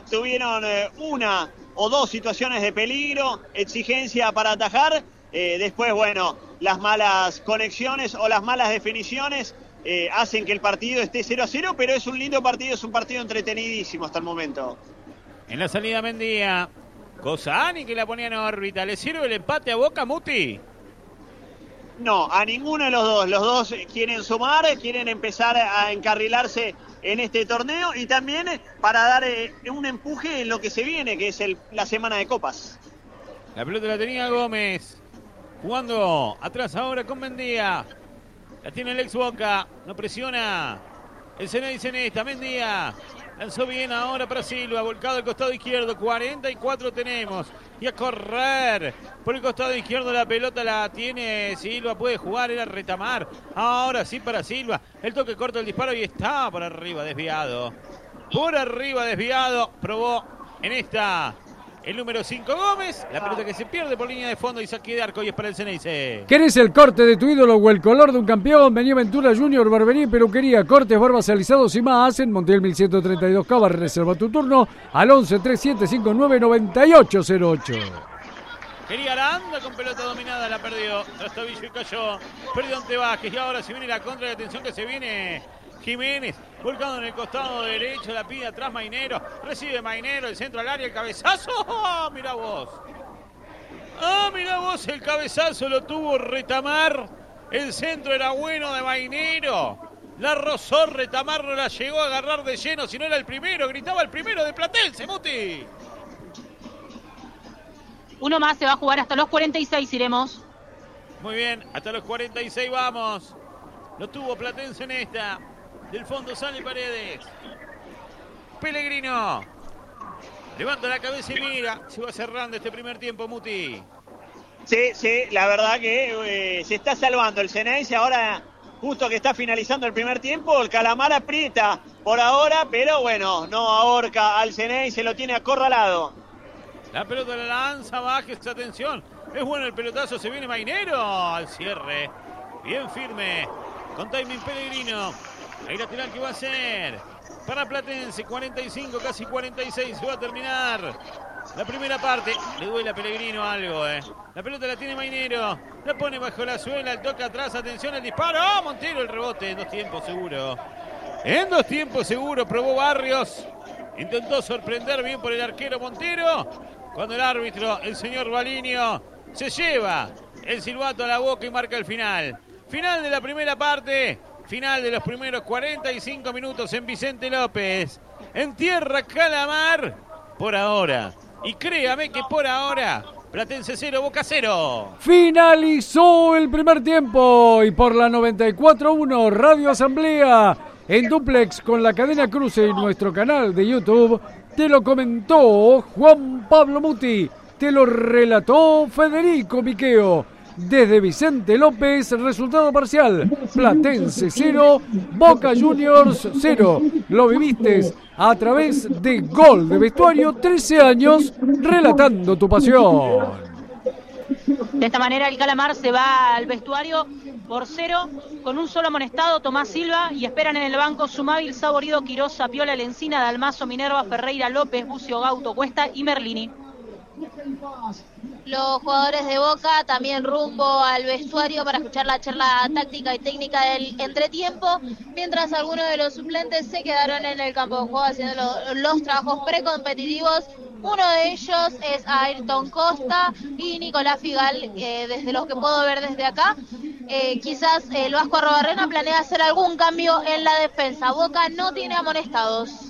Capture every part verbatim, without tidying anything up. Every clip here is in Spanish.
tuvieron eh, una o dos situaciones de peligro, exigencia para atajar, eh, después, bueno, las malas conexiones o las malas definiciones eh, hacen que el partido esté cero a cero, pero es un lindo partido, es un partido entretenidísimo hasta el momento. En la salida Mendía, Cosani que la ponía en órbita, ¿le sirve el empate a Boca, Muti? No, a ninguno de los dos. Los dos quieren sumar, quieren empezar a encarrilarse en este torneo y también para dar eh, un empuje en lo que se viene, que es el, la semana de copas. La pelota la tenía Gómez, jugando atrás ahora con Mendía. La tiene el ex Boca, no presiona. El Ceneice en esta, Mendía. Lanzó bien ahora para Silva, volcado al costado izquierdo, cuarenta y cuatro tenemos. Y a correr por el costado izquierdo, la pelota la tiene Silva, puede jugar, era retamar. Ahora sí para Silva, el toque corto del disparo y está por arriba desviado. Por arriba desviado, probó en esta el número cinco Gómez. La pelota que se pierde por línea de fondo y saque de arco y es para el Ceneice. ¿Querés el corte de tu ídolo o el color de un campeón? Vení a Ventura Junior, barbería y peluquería, cortes, barbas, alisados y más. En Montiel mil ciento treinta y dos Cava. Reserva tu turno al once treinta y siete cincuenta y nueve noventa y ocho cero ocho. Quería Aranda con pelota dominada, la perdió. Trastabillo y cayó. Perdió ante Vázquez y ahora se viene la contra de atención que se viene Jiménez. Volcado en el costado derecho, la pide atrás Mainero. Recibe Mainero, el centro al área, el cabezazo. ¡Oh, mirá vos! ¡Ah, mirá vos! El cabezazo lo tuvo Retamar. El centro era bueno de Mainero. La rozó Retamar, no la llegó a agarrar de lleno, si no era el primero. Gritaba el primero de Platense, Muti. Uno más se va a jugar hasta los cuarenta y seis, iremos. Muy bien, hasta los cuarenta y seis vamos. Lo tuvo Platense en esta. Del fondo sale Paredes. Pellegrino. Levanta la cabeza y mira. Se va cerrando este primer tiempo, Muti. Sí, sí, la verdad que eh, se está salvando el Ceneice. Ahora, justo que está finalizando el primer tiempo, el Calamar aprieta por ahora, pero bueno, no ahorca al Ceneice, lo tiene acorralado. La pelota la lanza, baja esta atención. Es bueno el pelotazo, se viene Mainero al cierre. Bien firme, con timing Pellegrino. El lateral que va a ser para Platense, cuarenta y cinco, casi cuarenta y seis, se va a terminar la primera parte. Le duele a Pellegrino algo, eh. La pelota la tiene Mainero, la pone bajo la suela, el toque atrás, atención al disparo. ¡Oh, Montero el rebote! En dos tiempos seguro. En dos tiempos seguro, probó Barrios. Intentó sorprender bien por el arquero Montero. Cuando el árbitro, el señor Balinio, se lleva el silbato a la boca y marca el final. Final de la primera parte. Final de los primeros cuarenta y cinco minutos en Vicente López. En tierra Calamar. Por ahora. Y créame que por ahora, Platense cero, Boca cero. Finalizó el primer tiempo y por la noventa y cuatro uno Radio Asamblea en duplex con la cadena Cruce y nuestro canal de YouTube. Te lo comentó Juan Pablo Muti. Te lo relató Federico Miqueo. Desde Vicente López, resultado parcial, Platense cero, Boca Juniors cero. Lo viviste a través de Gol de Vestuario, trece años, relatando tu pasión. De esta manera el Calamar se va al vestuario por cero, con un solo amonestado, Tomás Silva, y esperan en el banco Sumábil, Saborido, Quiroz, Sapiola, Lencina, Dalmazo, Minerva, Ferreira, López, Bucio, Gauto, Cuesta y Merlini. Los jugadores de Boca también rumbo al vestuario para escuchar la charla táctica y técnica del entretiempo, mientras algunos de los suplentes se quedaron en el campo de juego haciendo lo, los trabajos precompetitivos. Uno de ellos es Ayrton Costa y Nicolás Figal, eh, desde lo que puedo ver desde acá. Eh, quizás el Vasco Arrobarrena planea hacer algún cambio en la defensa. Boca no tiene amonestados.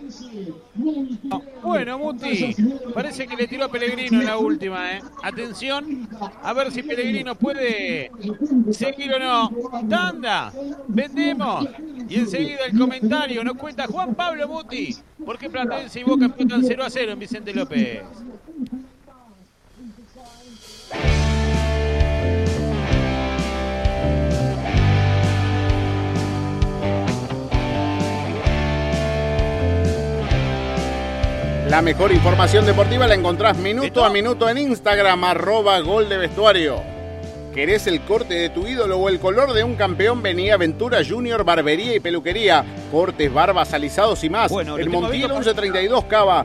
Bueno, Muti, parece que le tiró a Pellegrino en la última, ¿eh? Atención, a ver si Pellegrino puede seguir o no. Tanda, vendemos. Y enseguida el comentario nos cuenta Juan Pablo Muti, por qué Platense y Boca empatan cero a cero en Vicente López. La mejor información deportiva la encontrás minuto a minuto en Instagram, arroba Gol de Vestuario. ¿Querés el corte de tu ídolo o el color de un campeón? Vení a Ventura Junior, barbería y peluquería. Cortes, barbas, alisados y más. Bueno, el Montiel once treinta y dos Cava.